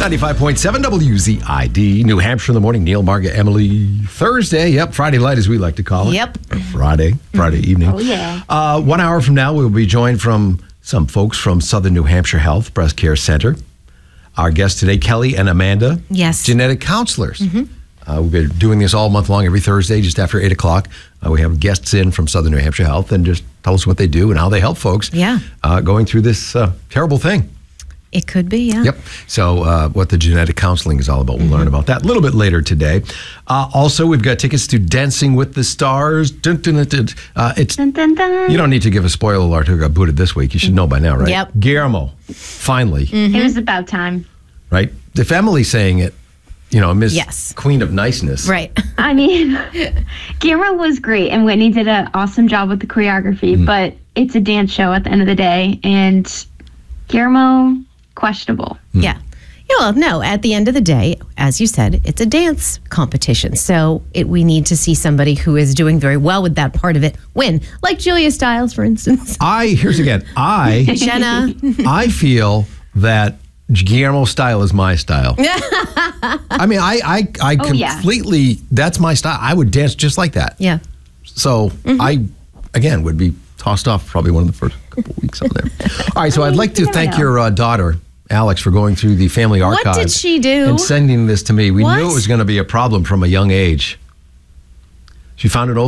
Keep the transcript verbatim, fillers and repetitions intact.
ninety-five point seven W Z I D, New Hampshire in the morning. Neil, Marga, Emily. Thursday, yep, Friday light as we like to call it. Yep. Friday, Friday evening. Oh, yeah. Uh, one hour from now, we'll be joined from some folks from Southern New Hampshire Health Breast Care Center. Our guests today, Kelly and Amanda. Yes. Genetic counselors. Uh, we've been doing this all month long, every Thursday, just after eight o'clock. Uh, we have guests in from Southern New Hampshire Health and just tell us what they do and how they help folks Yeah. uh, going through this uh, terrible thing. It could be, yeah. Yep. So uh, what the genetic counseling is all about, we'll learn about that a little bit later today. Uh, also, we've got tickets to Dancing with the Stars. Dun, dun, dun, dun. Uh, it's Dun, dun, dun. You don't need to give a spoiler alert who got booted this week. You should know by now, right? Yep. Guillermo, finally, It was about time. right? If Emily's saying it, you know, Miss Yes. Queen of Niceness. Right. I mean, Guillermo was great, and Whitney did an awesome job with the choreography, but it's a dance show at the end of the day, and Guillermo, questionable. Yeah. Yeah, well, no, at the end of the day, as you said, it's a dance competition. So it, we need to see somebody who is doing very well with that part of it win. Like Julia Stiles, for instance. I, here's again, I, Jenna. I feel that Guillermo's style is my style. I mean, I, I, I Oh, yeah. completely, that's my style. I would dance just like that. Yeah. So I, again, would be tossed off probably one of the first couple of weeks on there. All right, so I'd like to you never thank know. your uh, daughter, Alex, for going through the family What archives. did she do? And sending this to me. We What? knew it was going to be a problem from a young age. She found an old